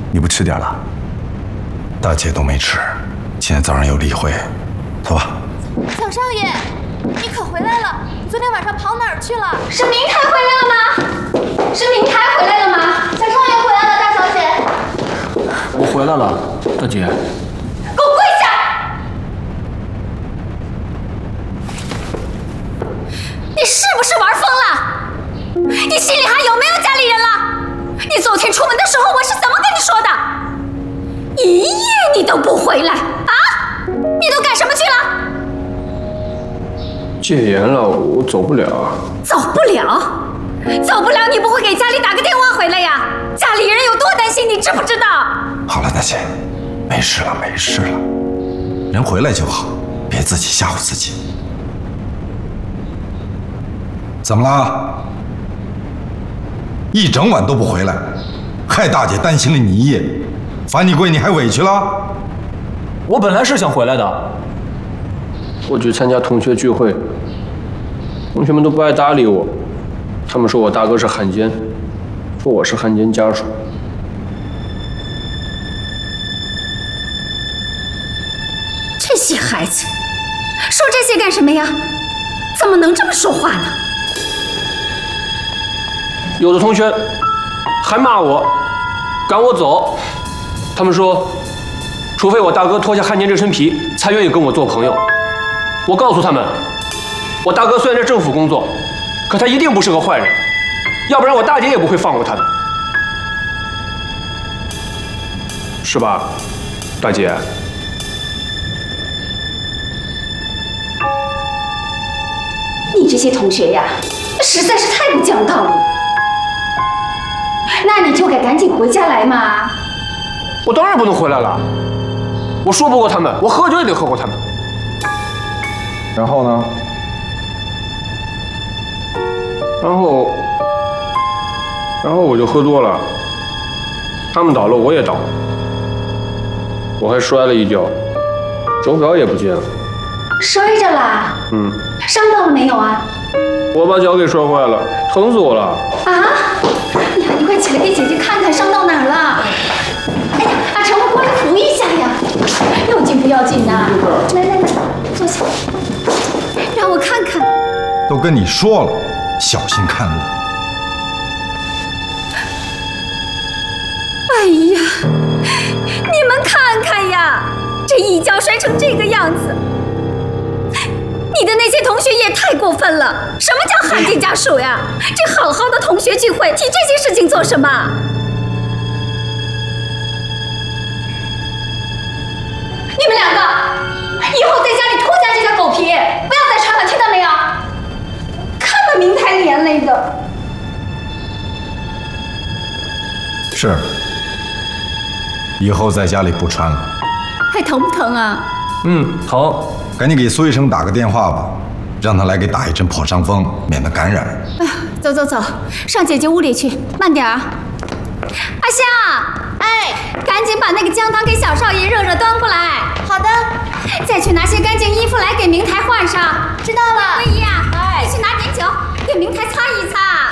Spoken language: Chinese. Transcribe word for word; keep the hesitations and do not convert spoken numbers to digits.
你不吃点了？大姐都没吃，今天早上有例会，走吧。 小少爷，你可回来了！你昨天晚上跑哪儿去了？ 是明台回来了吗？是明台回来了吗？ 小少爷回来了，大小姐。 我回来了，大姐。 给我跪下！你是不是玩疯了？你心里还有没有家里人了？你昨天出门的时候我是怎么跟你说的？一夜你都不回来啊？你都干什么去了？ 戒严了，我走不了。 走不了？走不了你不会给家里打个电话回来呀？家里人有多担心你知不知道？ 好了，大姐，没事了，没事了，人回来就好，别自己吓唬自己。怎么了？一整晚都不回来，害大姐担心了你一夜，罚你跪你还委屈了？ 我本来是想回来的，我去参加同学聚会，同学们都不爱搭理我，他们说我大哥是汉奸，说我是汉奸家属。 这些孩子说这些干什么呀？怎么能这么说话呢？ 有的同学还骂我，赶我走。他们说，除非我大哥脱下汉奸这身皮，才愿意跟我做朋友。我告诉他们，我大哥虽然在政府工作，可他一定不是个坏人，要不然我大姐也不会放过他的，是吧，大姐？ 你这些同学呀，实在是太不讲道理。那你就该赶紧回家来嘛。 我当然不能回来了，我说不过他们，我喝酒也得喝过他们。然后呢？然后，然后我就喝多了，他们倒了，我也倒了，我还摔了一跤，手表也不见了。 摔着啦？ 嗯。 伤到了没有啊？ 我把脚给摔坏了，疼死我了。 啊！你你快起来给姐姐看看伤到哪儿了。哎呀，阿成，我过来扶一下呀。要紧不要紧的？来来来，坐下，让我看看。 都跟你说了，小心看路。 哎呀，你们看看呀，这一跤摔成这个样子。你的那些同学也太过分了！什么叫汉奸家属呀？这好好的同学聚会，提这些事情做什么？你们两个，以后在家里脱下这条狗皮，不要再穿了，听到没有？看把明台连累的。 是，以后在家里不穿了。 还疼不疼啊？ 嗯，疼。 赶紧给苏医生打个电话吧，让他来给打一针破伤风，免得感染。 哎呀，走走走，上姐姐屋里去，慢点啊。阿香， 哎， 赶紧把那个姜汤给小少爷热热端过来。 好的。 再去拿些干净衣服来给明台换上。 知道了。 桂姨啊， 哎， 你去拿点酒，给明台擦一擦。